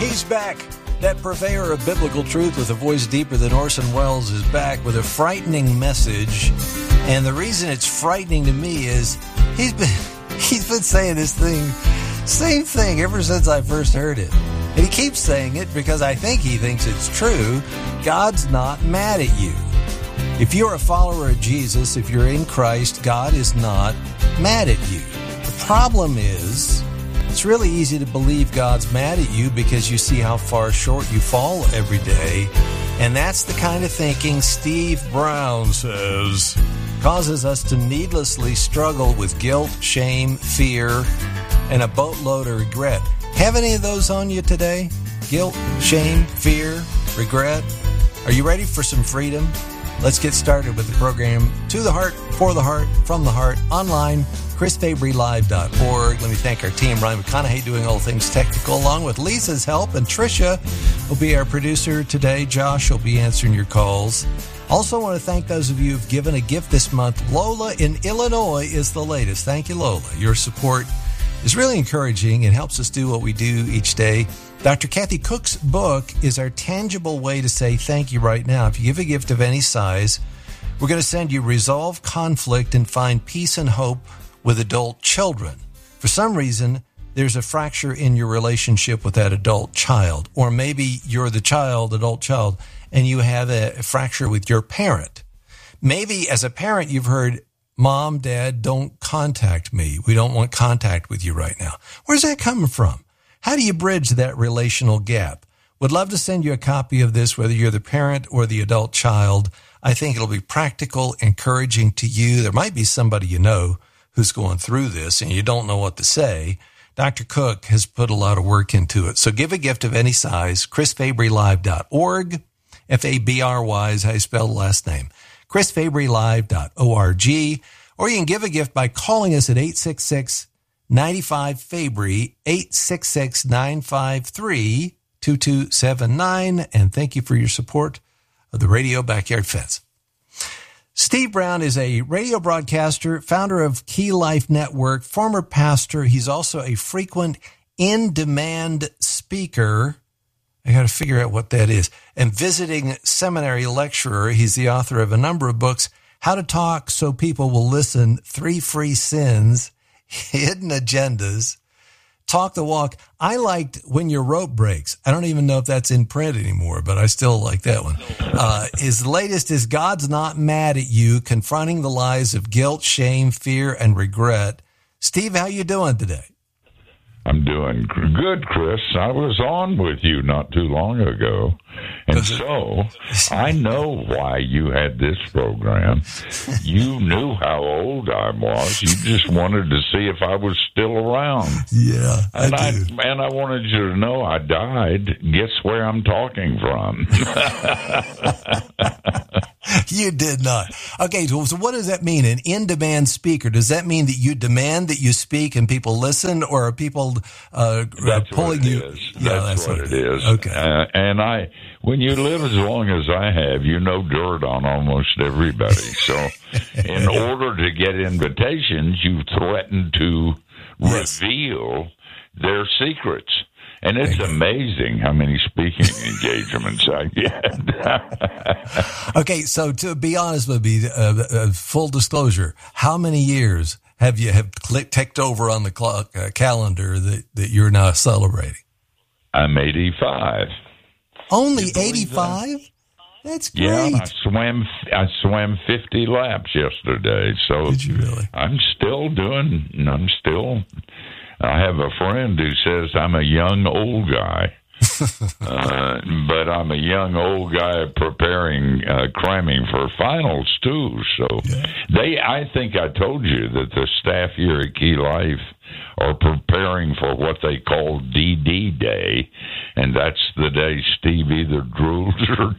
He's back. That purveyor of biblical truth with a voice deeper than Orson Welles is back with a frightening message. And the reason it's frightening to me is he's been saying this same thing ever since I first heard it. And he keeps saying it because I think he thinks it's true. God's not mad at you. If you're a follower of Jesus, if you're in Christ, God is not mad at you. The problem is, it's really easy to believe God's mad at you because you see how far short you fall every day. And that's the kind of thinking Steve Brown says causes us to needlessly struggle with guilt, shame, fear, and a boatload of regret. Have any of those on you today? Guilt, shame, fear, regret? Are you ready for some freedom? Let's get started with the program To the Heart, For the Heart, From the Heart, online, ChrisFabryLive.org. Let me thank our team, Ryan McConaughey, doing all things technical, along with Lisa's help, and Tricia will be our producer today. Josh will be answering your calls. Also want to thank those of you who've given a gift this month. Lola in Illinois is the latest. Thank you, Lola. Your support is really encouraging and helps us do what we do each day. Dr. Kathy Cook's book is our tangible way to say thank you right now. If you give a gift of any size, we're going to send you Resolve Conflict and Find Peace and Hope with Adult Children. For some reason, there's a fracture in your relationship with that adult child. Or maybe you're the adult child, and you have a fracture with your parent. Maybe as a parent, you've heard, Mom, Dad, don't contact me. We don't want contact with you right now. Where's that coming from? How do you bridge that relational gap? Would love to send you a copy of this, whether you're the parent or the adult child. I think it'll be practical, encouraging to you. There might be somebody you know who's going through this and you don't know what to say. Dr. Cook has put a lot of work into it. So give a gift of any size, ChrisFabryLive.org. F-A-B-R-Y is how you spell the last name. ChrisFabryLive.org. Or you can give a gift by calling us at 866-95-FABRY, 866-953-2279. And thank you for your support of the Radio Backyard Fence. Steve Brown is a radio broadcaster, founder of Key Life Network, former pastor. He's also a frequent in-demand speaker. I got to figure out what that is. And visiting seminary lecturer. He's the author of a number of books, How to Talk So People Will Listen, 3 Free Sins, Hidden Agendas, Talk the Walk. I liked When Your Rope Breaks. I don't even know if that's in print anymore, but I still like that one. His latest is God's Not Mad at You, Confronting the Lies of Guilt, Shame, Fear, and Regret. Steve, how you doing today? I'm doing good, Chris. I was on with you not too long ago, and so I know why you had this program. You knew how old I was. You just wanted to see if I was still around. Yeah, I do. And I wanted you to know I died. Guess where I'm talking from? You did not. Okay, so what does that mean? An in-demand speaker? Does that mean that you demand that you speak and people listen, or are people pulling you? That's what it is. Okay. And when you live as long as I have, you know dirt on almost everybody. So in order to get invitations, you threaten to reveal their secrets. And it's amazing how many speaking engagements I get. Okay, so to be honest with me, full disclosure, how many years have you ticked over on the calendar that you're now celebrating? I'm 85. Only 85? That's great. Yeah, I swam 50 laps yesterday. So did you really? I have a friend who says I'm a young old guy, but I'm a young old guy cramming for finals too. So I think I told you that the staff here at Key Life are preparing for what they call DD Day, and that's the day Steve either drools or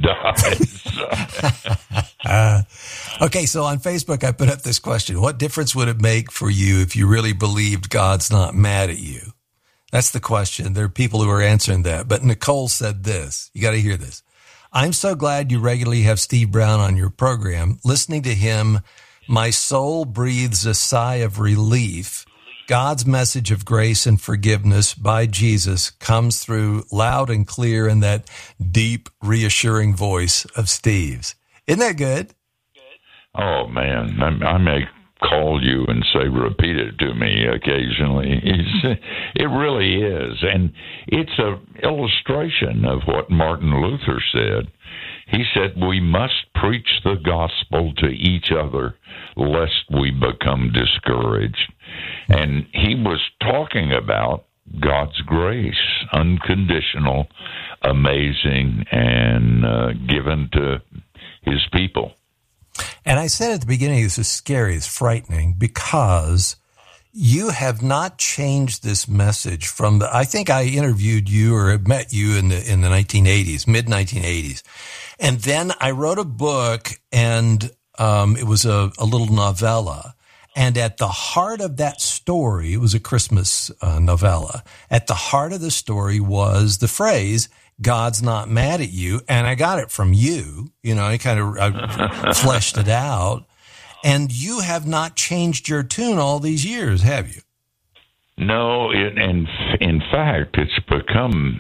dies. Okay, so on Facebook, I put up this question. What difference would it make for you if you really believed God's not mad at you? That's the question. There are people who are answering that. But Nicole said this. You got to hear this. I'm so glad you regularly have Steve Brown on your program. Listening to him, my soul breathes a sigh of relief. God's message of grace and forgiveness by Jesus comes through loud and clear in that deep, reassuring voice of Steve's. Isn't that good? Oh, man, I may call you and say, repeat it to me occasionally. It really is. And it's an illustration of what Martin Luther said. He said, we must preach the gospel to each other lest we become discouraged. And he was talking about God's grace, unconditional, amazing, and given to his people. And I said at the beginning, this is scary, it's frightening, because you have not changed this message from I think I interviewed you or met you in the 1980s, mid-1980s. And then I wrote a book, and it was a little novella. And at the heart of that story, it was a Christmas novella. At the heart of the story was the phrase, God's not mad at you. And I got it from you. You know, I fleshed it out. And you have not changed your tune all these years, have you? No, in fact, it's become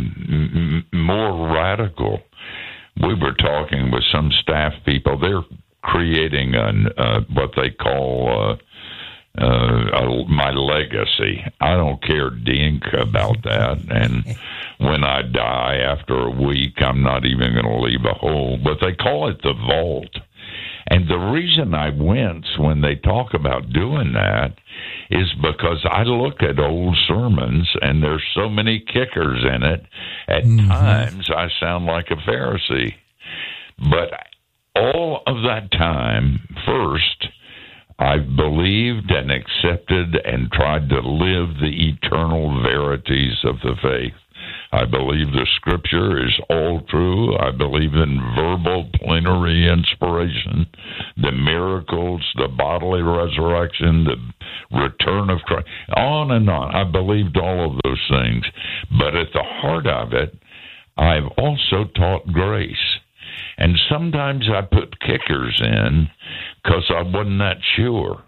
more radical. We were talking with some staff people. They're creating what they call my legacy. I don't care dink about that. And when I die after a week, I'm not even going to leave a hole. But they call it the vault. And the reason I wince when they talk about doing that is because I look at old sermons and there's so many kickers in it. At times, I sound like a Pharisee. But all of that time, first, I've believed and accepted and tried to live the eternal verities of the faith. I believe the Scripture is all true. I believe in verbal plenary inspiration, the miracles, the bodily resurrection, the return of Christ, on and on. I believed all of those things. But at the heart of it, I've also taught grace. And sometimes I put kickers in because I wasn't that sure.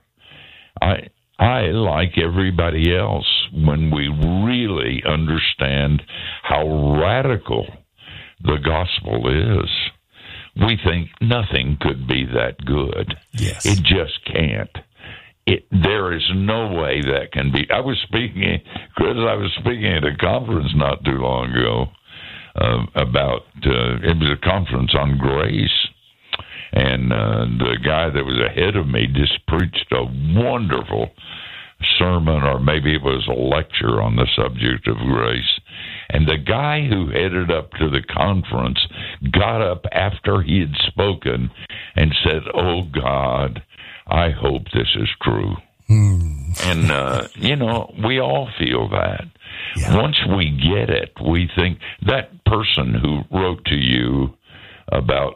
I, like everybody else, when we really understand how radical the gospel is, we think nothing could be that good. Yes. It just can't. There is no way that can be. I was speaking at a conference not too long ago about, it was a conference on grace. And the guy that was ahead of me just preached a wonderful sermon, or maybe it was a lecture on the subject of grace. And the guy who headed up to the conference got up after he had spoken and said, "Oh, God, I hope this is true." And, we all feel that. Yeah. Once we get it, we think that person who wrote to you about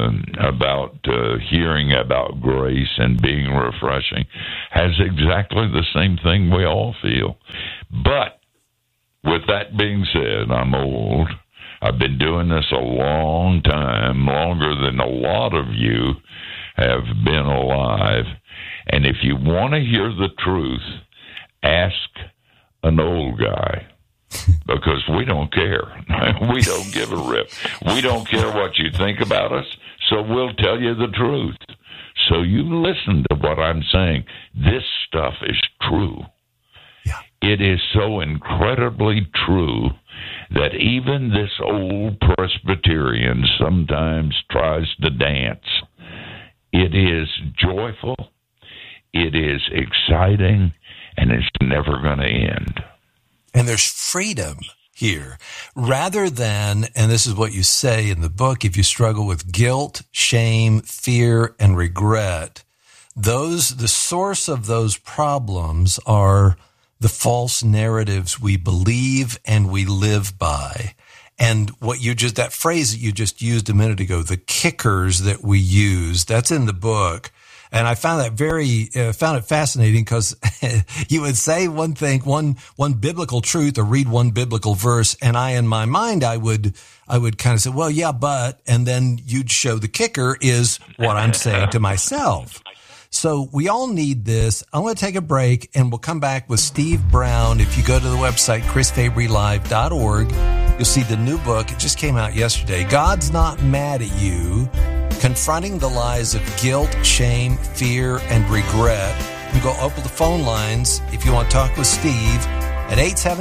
hearing about grace and being refreshing has exactly the same thing we all feel. But with that being said, I'm old. I've been doing this a long time, longer than a lot of you have been alive. And if you want to hear the truth, ask an old guy. Because we don't care. We don't give a rip. We don't care what you think about us, so we'll tell you the truth. So you listen to what I'm saying. This stuff is true. Yeah. It is so incredibly true that even this old Presbyterian sometimes tries to dance. It is joyful, it is exciting, and it's never going to end. And there's freedom here rather than, and this is what you say in the book, if you struggle with guilt, shame, fear, and regret, the source of those problems are the false narratives we believe and we live by. And that phrase that you just used a minute ago, the kickers that we use, that's in the book. And I found that found it fascinating because you would say one thing, one biblical truth, or read one biblical verse, and in my mind, I would kind of say, well, yeah, but, and then you'd show the kicker is what I'm saying to myself. So we all need this. I'm going to take a break, and we'll come back with Steve Brown. If you go to the website, chrisfabrylive.org, you'll see the new book. It just came out yesterday. God's Not Mad at You, Confronting the Lies of Guilt, Shame, Fear, and Regret. You can go open the phone lines if you want to talk with Steve at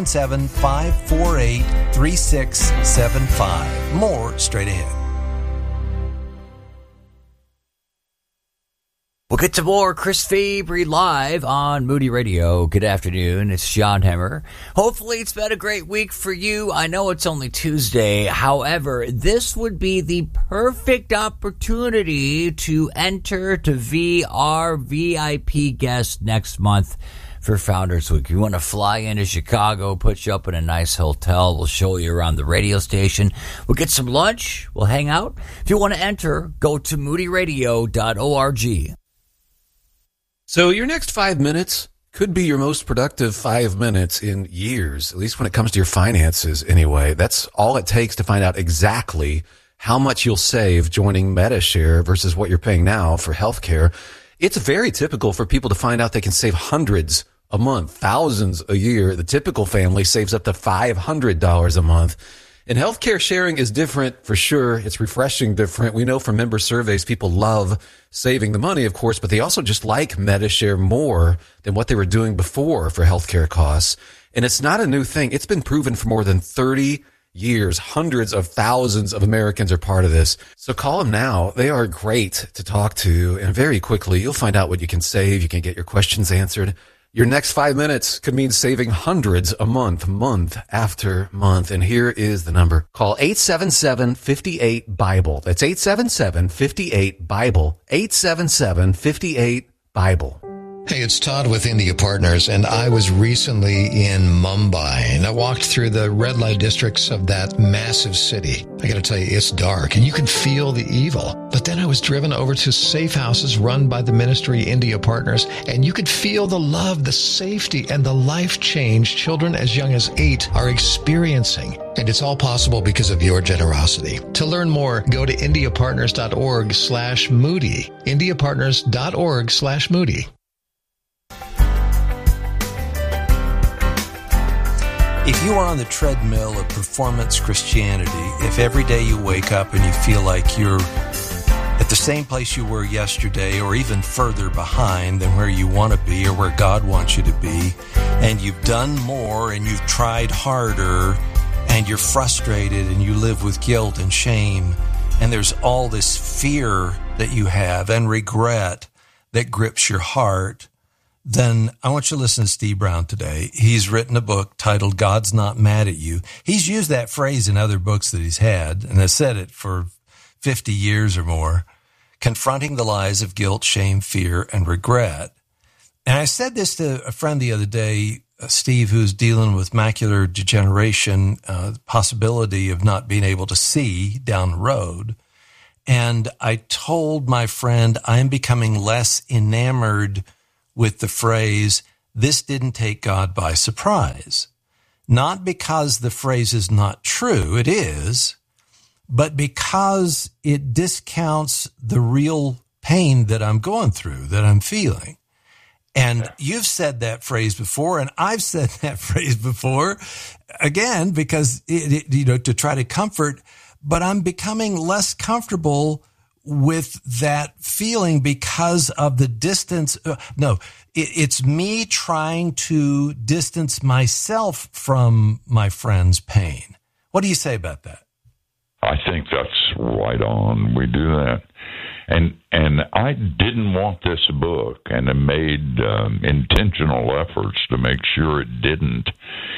877-548-3675. More straight ahead. We'll get to more Chris Fabry live on Moody Radio. Good afternoon. It's John Hemmer. Hopefully it's been a great week for you. I know it's only Tuesday. However, this would be the perfect opportunity to enter to be our VIP guest next month for Founders Week. You want to fly into Chicago, put you up in a nice hotel. We'll show you around the radio station. We'll get some lunch. We'll hang out. If you want to enter, go to moodyradio.org. So your next 5 minutes could be your most productive 5 minutes in years, at least when it comes to your finances anyway. That's all it takes to find out exactly how much you'll save joining Medi-Share versus what you're paying now for healthcare. It's very typical for people to find out they can save hundreds a month, thousands a year. The typical family saves up to $500 a month. And healthcare sharing is different for sure. It's refreshing different. We know from member surveys, people love saving the money, of course, but they also just like Medi-Share more than what they were doing before for healthcare costs. And it's not a new thing. It's been proven for more than 30 years. Hundreds of thousands of Americans are part of this. So call them now. They are great to talk to. And very quickly, you'll find out what you can save. You can get your questions answered. Your next 5 minutes could mean saving hundreds a month, month after month. And here is the number. Call 877-58-BIBLE. That's 877-58-BIBLE. 877-58-BIBLE. Hey, it's Todd with India Partners, and I was recently in Mumbai, and I walked through the red light districts of that massive city. I got to tell you, it's dark, and you can feel the evil. But then I was driven over to safe houses run by the Ministry India Partners, and you could feel the love, the safety, and the life change children as young as 8 are experiencing. And it's all possible because of your generosity. To learn more, go to indiapartners.org/Moody. indiapartners.org/Moody. If you are on the treadmill of performance Christianity, if every day you wake up and you feel like you're at the same place you were yesterday or even further behind than where you want to be or where God wants you to be, and you've done more and you've tried harder and you're frustrated and you live with guilt and shame, and there's all this fear that you have and regret that grips your heart, then I want you to listen to Steve Brown today. He's written a book titled God's Not Mad at You. He's used that phrase in other books that he's had and has said it for 50 years or more, confronting the lies of guilt, shame, fear, and regret. And I said this to a friend the other day, Steve, who's dealing with macular degeneration, the possibility of not being able to see down the road. And I told my friend, I'm becoming less enamored with the phrase, this didn't take God by surprise. Not because the phrase is not true, it is, but because it discounts the real pain that I'm going through, that I'm feeling. And you've said that phrase before, and I've said that phrase before, again, because, to try to comfort, but I'm becoming less comfortable with that feeling because of the distance. It's me trying to distance myself from my friend's pain. What do you say about that? I think that's right on. We do that. And I didn't want this book, and I made intentional efforts to make sure it didn't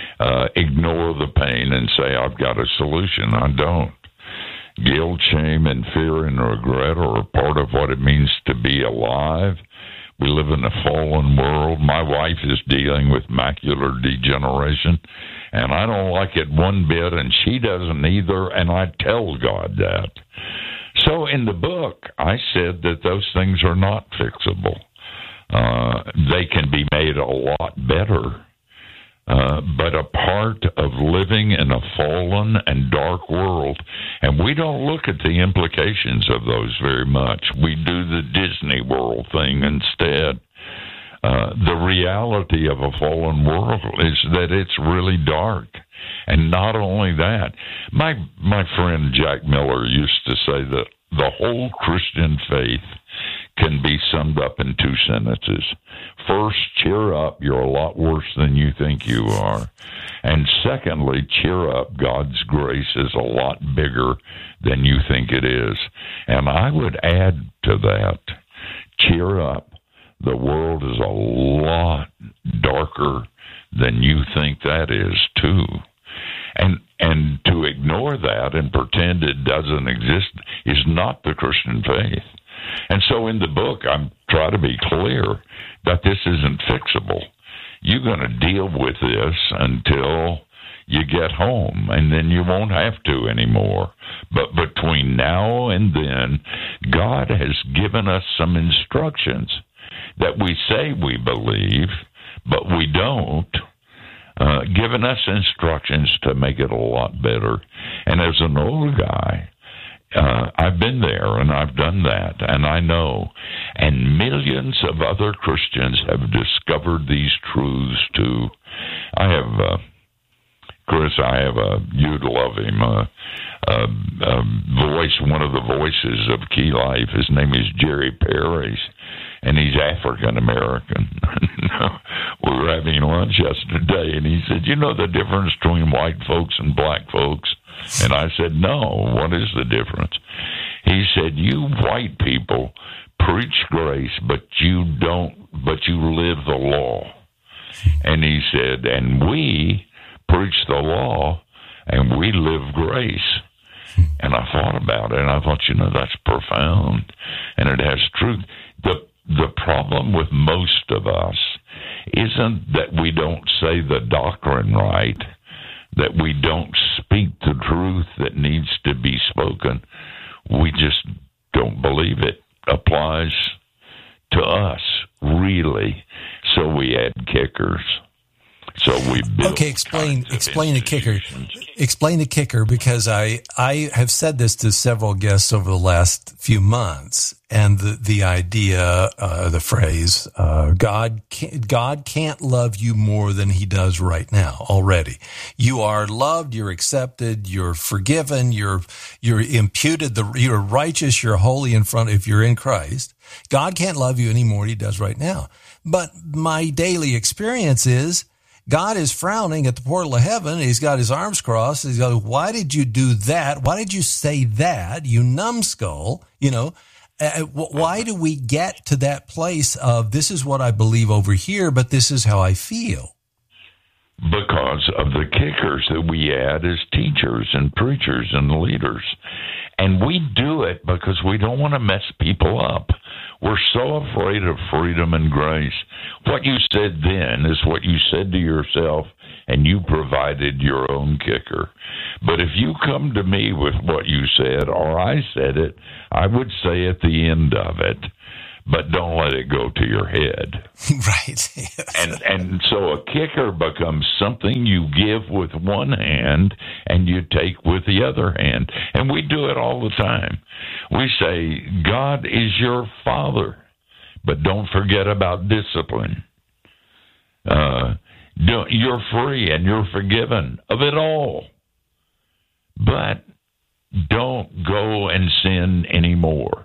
ignore the pain and say, I've got a solution. I don't. Guilt, shame, and fear and regret are a part of what it means to be alive. We live in a fallen world. My wife is dealing with macular degeneration, and I don't like it one bit, and she doesn't either, and I tell God that. So in the book, I said that those things are not fixable. They can be made a lot better. but a part of living in a fallen and dark world. And we don't look at the implications of those very much. We do the Disney World thing instead. The reality of a fallen world is that it's really dark. And not only that, my friend Jack Miller used to say that the whole Christian faith can be summed up in two sentences. First, cheer up, you're a lot worse than you think you are. And secondly, cheer up, God's grace is a lot bigger than you think it is. And I would add to that, cheer up, the world is a lot darker than you think that is too. And to ignore that and pretend it doesn't exist is not the Christian faith. And so in the book, I try to be clear that this isn't fixable. You're going to deal with this until you get home, and then you won't have to anymore. But between now and then, God has given us some instructions that we say we believe, but we don't. Given us instructions to make it a lot better. And as an old guy, I've been there and I've done that, and I know. And millions of other Christians have discovered these truths too. Chris, you'd love him, voice, one of the voices of Key Life. His name is Jerry Parrish, and he's African American. We were having lunch yesterday, and he said, "You know the difference between white folks and black folks?" And I said, "No, what is the difference?" He said, "You white people preach grace, but you live the law." And he said, "And we preach the law, and we live grace." And I thought about it, and I thought, that's profound, and it has truth. The problem with most of us isn't that we don't say the doctrine right, that we don't speak the truth that needs to be spoken. We just don't believe it applies to us, really. So we add kickers. So we build. Okay, explain the kicker. Explain the kicker, because I have said this to several guests over the last few months, and the idea, the phrase, God can't love you more than He does right now already. You are loved, you're accepted, you're forgiven, you're imputed, you're righteous, you're holy if you're in Christ. God can't love you any more than He does right now. But my daily experience is, God is frowning at the portal of heaven. He's got His arms crossed. He's got, "Why did you do that? Why did you say that, you numbskull?" Why do we get to that place of, this is what I believe over here, but this is how I feel? Because of the kickers that we add as teachers and preachers and leaders. And we do it because we don't want to mess people up. We're so afraid of freedom and grace. What you said then is what you said to yourself, and you provided your own kicker. But if you come to me with what you said, or I said it, I would say at the end of it, but don't let it go to your head. Right. Yes. And so a kicker becomes something you give with one hand and you take with the other hand. And we do it all the time. We say, God is your Father, but don't forget about discipline. You're free and you're forgiven of it all. But don't go and sin anymore.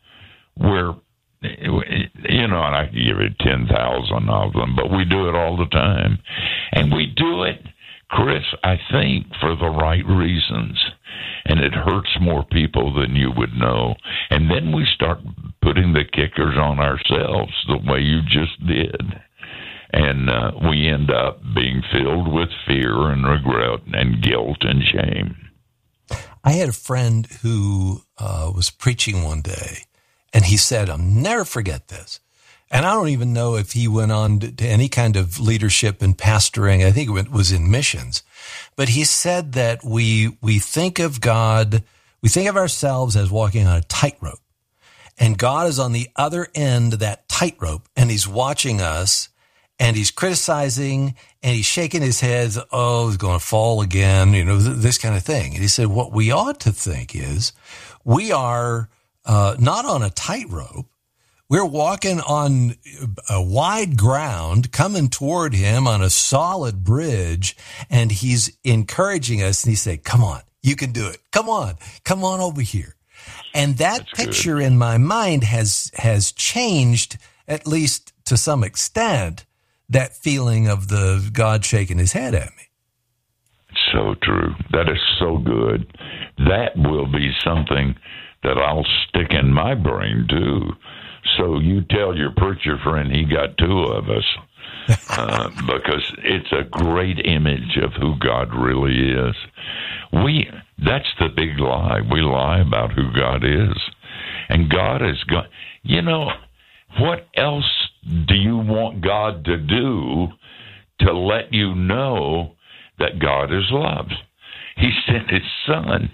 And I could give it 10,000 of them, but we do it all the time. And we do it, Chris, I think, for the right reasons. And it hurts more people than you would know. And then we start putting the kickers on ourselves the way you just did. And we end up being filled with fear and regret and guilt and shame. I had a friend who was preaching one day, and he said, "I'll never forget this." And I don't even know if he went on to any kind of leadership in pastoring. I think it was in missions. But he said that we think of God, we think of ourselves as walking on a tightrope. And God is on the other end of that tightrope, and He's watching us. and he's criticizing, and he's shaking his head, oh, he's going to fall again, this kind of thing. And he said, what we ought to think is we are not on a tightrope. We're walking on a wide ground, coming toward him on a solid bridge, and he's encouraging us, and he said, come on, you can do it. Come on over here. And that picture in my mind has changed, at least to some extent, that feeling of the God shaking his head at me. So true. That is so good. That will be something that I'll stick in my brain, too. So you tell your preacher friend he got two of us, because it's a great image of who God really is. That's the big lie. We lie about who God is. And God is God. What else do you want God to do to let you know that God is love? He sent his son.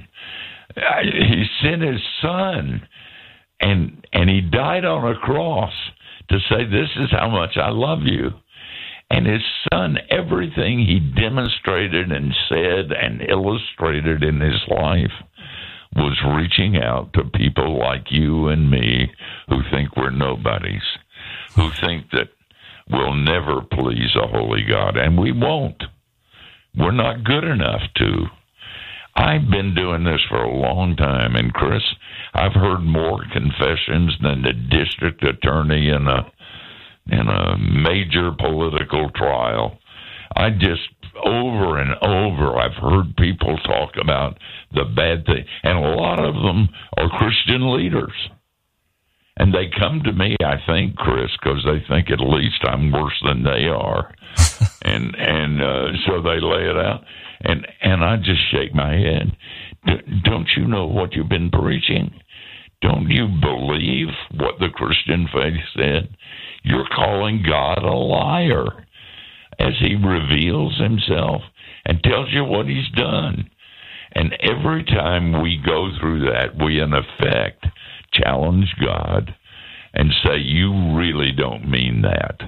And he died on a cross to say, this is how much I love you. And his son, everything he demonstrated and said and illustrated in his life was reaching out to people like you and me who think we're nobodies, who think that we'll never please a holy God. And we won't. We're not good enough to. I've been doing this for a long time, and Chris, I've heard more confessions than the district attorney in a major political trial. I just, over and over, I've heard people talk about the bad thing, and a lot of them are Christian leaders. And they come to me, I think, Chris, because they think at least I'm worse than they are. and so they lay it out. And I just shake my head. Don't you know what you've been preaching? Don't you believe what the Christian faith said? You're calling God a liar as he reveals himself and tells you what he's done. And every time we go through that, we in effect challenge God and say, you really don't mean that.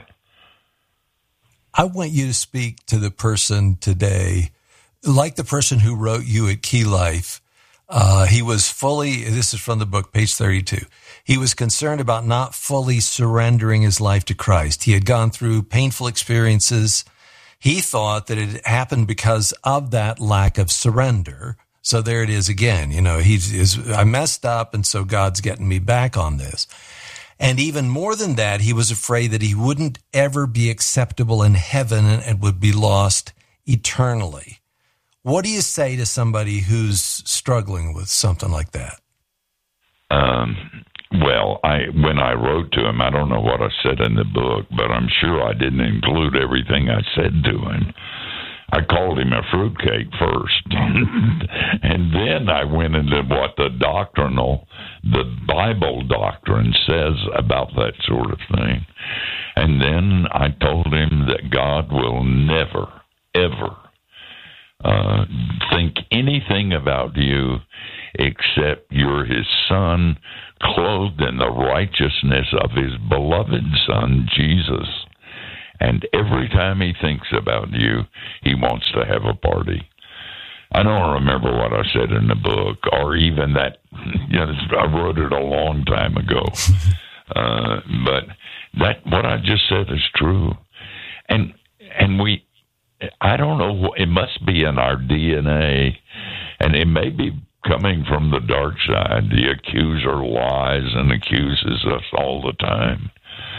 I want you to speak to the person today, like the person who wrote you at Key Life. He was fully, this is from the book, page 32. He was concerned about not fully surrendering his life to Christ. He had gone through painful experiences. He thought that it happened because of that lack of surrender. So there it is again. I messed up, and so God's getting me back on this. And even more than that, he was afraid that he wouldn't ever be acceptable in heaven and would be lost eternally. What do you say to somebody who's struggling with something like that? Well, when I wrote to him, I don't know what I said in the book, but I'm sure I didn't include everything I said to him. I called him a fruitcake first, and then I went into what the Bible doctrine says about that sort of thing. And then I told him that God will never, ever think anything about you except you're his son, clothed in the righteousness of his beloved son, Jesus. And every time he thinks about you, he wants to have a party. I don't remember what I said in the book, or even that, I wrote it a long time ago. But what I just said is true. And I don't know, it must be in our DNA, and it may be coming from the dark side. The accuser lies and accuses us all the time.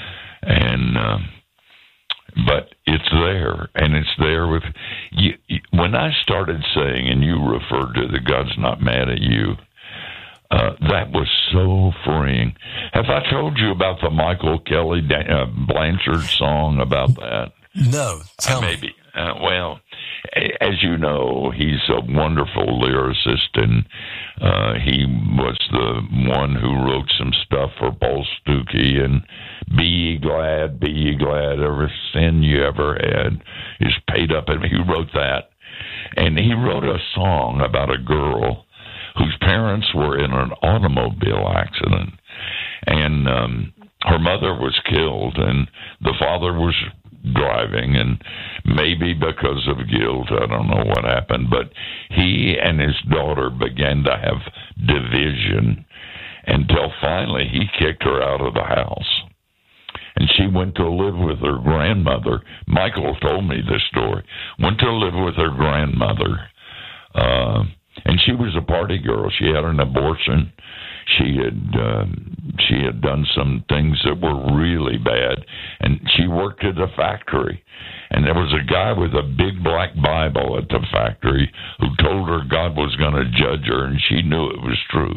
But it's there, and it's there with you. When I started saying, and you referred to the God's not mad at you, that was so freeing. Have I told you about the Michael Kelly Blanchard song about that? No, tell me. Maybe. Well, as you know, he's a wonderful lyricist, and he was the one who wrote some stuff for Paul Stuckey, and be ye glad, every sin you ever had is paid up. And he wrote that. And he wrote a song about a girl whose parents were in an automobile accident, and her mother was killed, and the father was driving, and maybe because of guilt, I don't know what happened, but he and his daughter began to have division until finally he kicked her out of the house. And she went to live with her grandmother. Michael told me this story. Went to live with her grandmother. And she was a party girl. She had an abortion. She had done some things that were really bad. And she worked at a factory. And there was a guy with a big black Bible at the factory who told her God was going to judge her, and she knew it was true.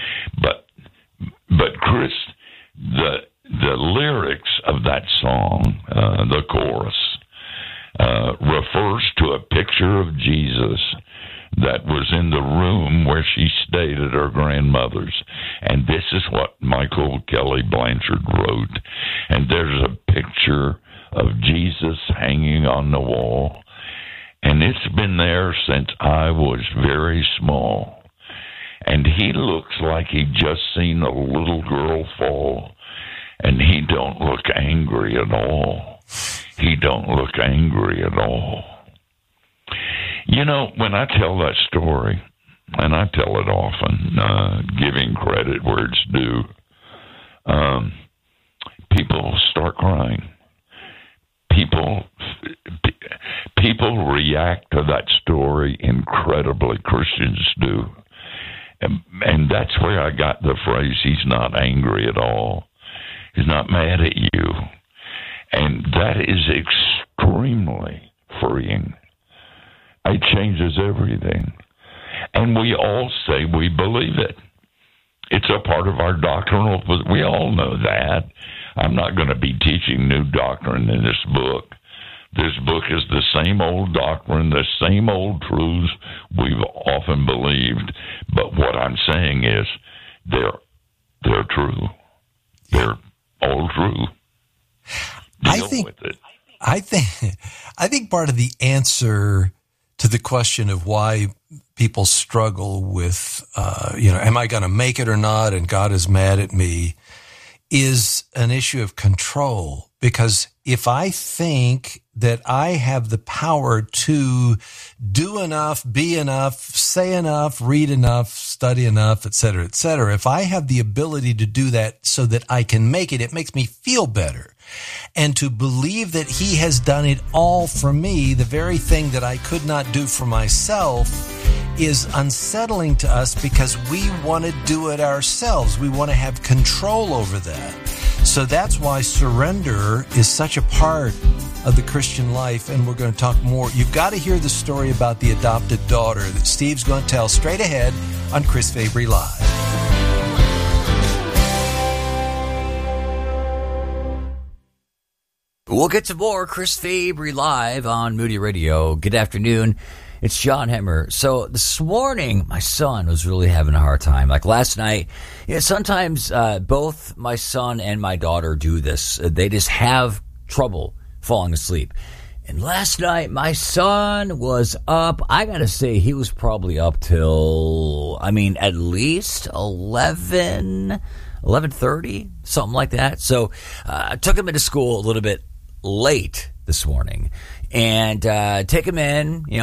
But Chris, the lyrics of that song, the chorus, refers to a picture of Jesus that was in the room where she stayed at her grandmother's. And this is what Michael Kelly Blanchard wrote. And there's a picture of Jesus hanging on the wall. And it's been there since I was very small. And he looks like he just seen a little girl fall. And he don't look angry at all. He don't look angry at all. You know, when I tell that story, and I tell it often, giving credit where it's due, people start crying. People react to that story incredibly. Christians do. And that's where I got the phrase, he's not angry at all. He's not mad at you. And that is extremely freeing. It changes everything. And we all say we believe it. It's a part of our doctrinal, we all know that. I'm not going to be teaching new doctrine in this book. This book is the same old doctrine, the same old truths we've often believed. But what I'm saying is they're true. They're all true. I think part of the answer to the question of why people struggle with, am I going to make it or not? And God is mad at me, is an issue of control. Because if I think that I have the power to do enough, be enough, say enough, read enough, study enough, et cetera, if I have the ability to do that so that I can make it, it makes me feel better. And to believe that he has done it all for me, the very thing that I could not do for myself, is unsettling to us because we want to do it ourselves. We want to have control over that. So that's why surrender is such a part of the Christian life, and we're going to talk more. You've got to hear the story about the adopted daughter that Steve's going to tell straight ahead on Chris Fabry Live. We'll get to more Chris Fabry Live on Moody Radio. Good afternoon. It's John Hemmer. So this morning, my son was really having a hard time. Like last night, sometimes both my son and my daughter do this. They just have trouble falling asleep. And last night, my son was up. I got to say, he was probably up till, at least 11:30, something like that. So I took him into school a little bit late this morning and take him in,